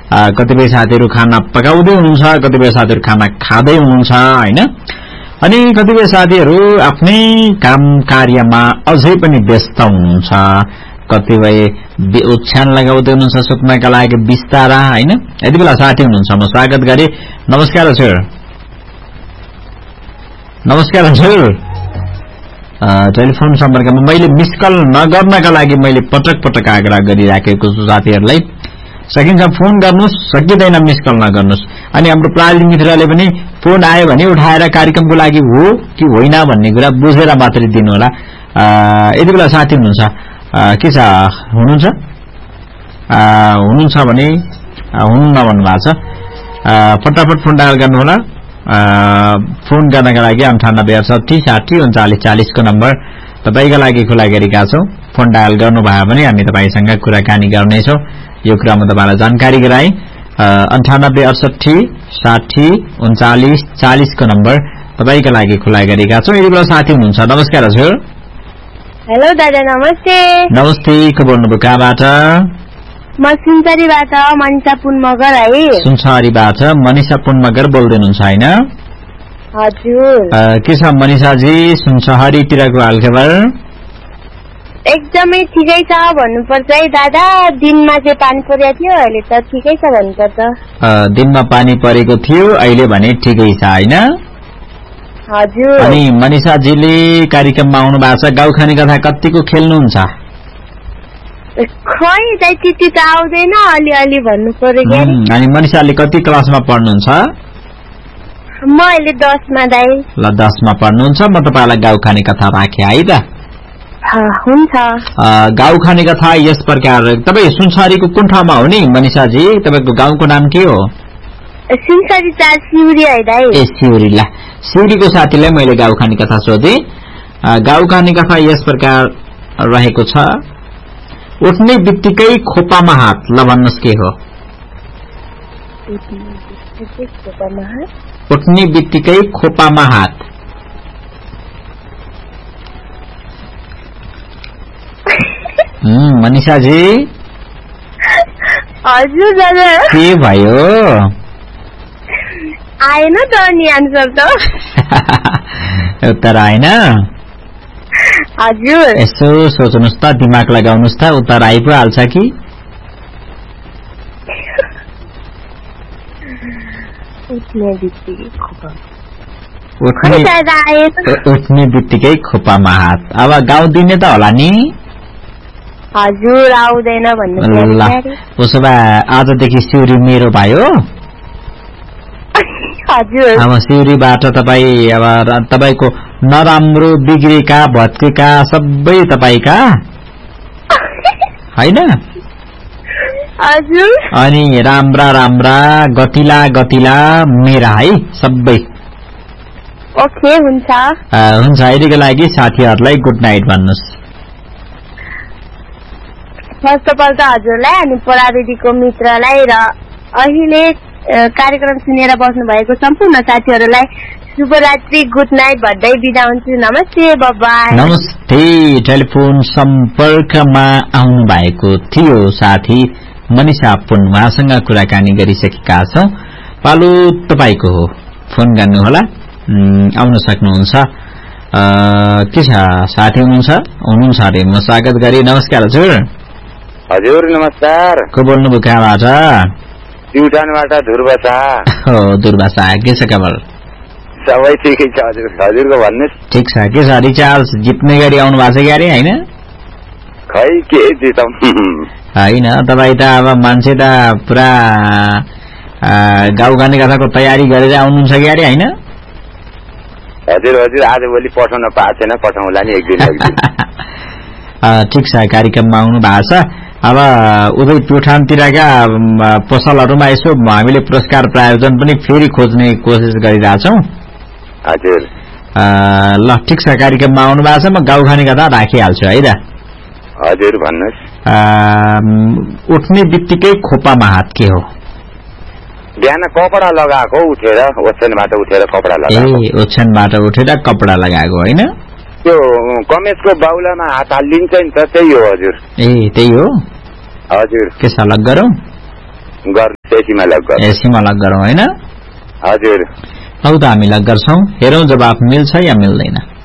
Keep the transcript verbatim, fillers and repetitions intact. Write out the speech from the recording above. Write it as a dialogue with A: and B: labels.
A: कतिपय साथीहरू खाना पकाउँदै हुनुहुन्छ, कतिपय साथीहरू खाना खाँदै हुनुहुन्छ हैन। अनि कतिपय साथीहरू आफ्नै काम कार्यमा अझै पनि व्यस्त हुनुहुन्छ, कतिपय ओछ्यान लगाउँदै हुनुहुन्छ सुत्नका लागि बिस्तारा हैन। यति बेला साथी हुनुहुन्छ, म स्वागत गरे। नमस्कार हजुर। नमस्कार हजुर। टेलिफोन सम्पर्कमा मैले मिस कल नगर्नका लागि मैले पटक पटक आग्रह गरिराखेको छु साथीहरूलाई। सकिन्छ फोन गर्नुहोस्, सकिँदैन मिस कल नगर्नुहोस्। अनि हाम्रो प्राविधिक मित्रले पनि फोन आयो भने उठाएर कार्यक्रमको लागि हो कि होइन भन्ने कुरा बुझेर मात्रै दिनु होला। यति बेला साथी हुनुहुन्छ, के छ हुनुहुन्छ हुनुहुन्छ भने हुनुहुन्न भन्नुभएको छ, फटाफट फोन डायल गर्नु होला। फोन गर्नका लागि अन्ठानब्बे अडसठी साठी उन्चालिस चालिस को नम्बर तपाईका लागि खुला गरेका छौं। फोन डायल गर्नुभयो भने हामी तपाईसँग कुराकानी गर्नेछौं। यो कुरा म तपाईलाई जानकारी गराएँ। अन्ठानब्बे अडसठी साठी उन्चालिस चालिस को नम्बर तपाईका लागि खुला गरेका छौं। यति बेला साथी हुनुहुन्छ। नमस्कार हजुर।
B: हेलो दादा, नमस्ते।
A: नमस्ते, को बोल्नुभयो, कहाँबाट?
B: म सुनसरीबाट मनिषा पुन मगर है।
A: सुनसरीबाट मनिषा पुन मगर बोल्दै हुनुहुन्छ हैन?
B: हजुर।
A: के छ मनिषाजी सुनसरीतिरको हालखबर?
B: एकदमै ठिकै छ भन्नुपर्छ है दादा। दिनमा चाहिँ पानी परेको थियो, अहिले त ठिकै छ भन्नुपर्छ।
A: दिनमा पानी परेको थियो, अहिले भने ठिकै छ हैन?
B: हजुर।
A: अनि मनिषाजीले कार्यक्रममा आउनु भएको छ। गाउँ खाने कथा कतिको खेल्नुहुन्छ?
B: खै दाइ त्यति त आउँदैन, अलिअलि भन्नु पर्यो के।
A: अनि मनिषाले कति क्लासमा पढ्नुहुन्छ?
B: म अहिले दसमा दाइ।
A: ल दसमा पढ्नुहुन्छ। म तपाईलाई गाउँ खाने कथा राखे है त।
B: हुन्छ।
A: गाउँ खाने कथा यस प्रकार। तपाई सुनसरीको कुन ठाउँमा हो नि मनिषाजी? तपाईको गाउँको नाम के हो?
B: सुनसरी चार सिउरी है दाइ।
A: ए सिउरी। ल सिउरीको साथीलाई मैले गाउँ खाने कथा सोधे। गाउँ खाने कथा यस प्रकार रहेको छ। उठ्ने बित्तिकै खोपामा हात। ल भन्नुस् के हो? उठ्ने बित्तिकै खोपामा हात। मनिषाजी।
B: हजुर दादा।
A: के भयो?
B: आएन त नि आन्सर त।
A: उत्तर आएन?
B: हजुर।
A: यसो सोच्नुस् त, दिमाग लगाउनुस् त, उत्तर आइ पो हाल्छ कि?
B: उठ्ने बित्तिकै खोपा।
A: उठ्ने बित्तिकै खोपामा हात। अब गाउँ दिने त होला नि?
B: हजुर, आउँदैन भन्नु।
A: ल उसो भए आजदेखि सिउरी मेरो भयो।
B: हजुर।
A: अब सिउरीबाट तपाई अब तपाईको नराम्रो बिग्रेका भत्केका सबै तपाईका हैन?
B: हजुर।
A: अनि राम्रा राम्रा गतिला गतिला मेरा है सबै।
B: ओके, हुन्छ।
A: हुन्छ। अहिलेको लागि साथीहरूलाई good night भन्नुस्।
B: First of all त हजुरलाई अनि प्राविधिकको मित्रलाई र अहिले कार्यक्रम सुनेर बस्नु भएको सम्पूर्ण साथीहरूलाई शुभरात्रि, गुड नाइट भन्दै बिदा हुन्छु। नमस्ते, बाइ बाइ।
A: नमस्ते। टेलिफोन सम्पर्कमा आउनु भएको थियो साथी मनिषा पुन, उहाँसँग कुराकानी गरिसकेका छौं। पालो तपाईको हो, फोन गर्नु होला, आउन सक्नुहुन्छ। के छ साथी हुनुहुन्छ? हुनुहुन्छ अरे, म स्वागत गरे। नमस्कार हजुर।
C: हजुर नमस्कार।
A: को बोल्नुभयो, कहाँबाट?
C: प्युठानबाट ध्रुवसा।
A: हो ध्रुवसा, के छ खबर?
C: सबै ठिकै छ हजुर। हजुरको भन्नुहोस्।
A: ठिक छ। के छ रिचार्ज जित्ने गरी आउनु भएको छ क्यारे हैन?
C: खै के जितौं
A: हैन, तपाईँ त अब मान्छे त पुरा गाउँ खाने कथाको तयारी गरेर आउनुहुन्छ क्यारे हैन?
C: हजुर हजुर, आज भोलि पठाउन पाएको छैन, पठाउँला नि एक दिन।
A: ठिक छ, कार्यक्रममा आउनु भएको छ। अब उदय प्युठानतिरका पसलहरूमा यसो हामीले पुरस्कार प्रायोजन पनि फेरि खोज्ने कोसिस गरिरहेछौँ।
C: हजुर।
A: ल ठिक छ, कार्यक्रममा आउनु भएको छ। म गाउँ खाने कथा राखिहाल्छु है त।
C: हजुर भन्नुहोस्।
A: उठ्ने बित्तिकै खोपामा हात के हो?
C: बिहान कपडा लगाएको, उठेर ओछ्यानबाट उठेर कपडा लगाएको।
A: ए ओछ्यानबाट उठेर कपडा लगाएको हैन?
C: त्यो कमेजको बाउलामा हात हालिन्छ नि त, त्यही हो हजुर।
A: ए त्यही हो।
C: हजुर।
A: के सल्लाह गरौँ?
C: गर्नु एसीमा लक गर्नु
A: एसीमा लक गरौँ हैन
C: हजुर
A: हौ त हामी लक गर्छौं हेरौं जवाफ मिल्छ या मिल्दैन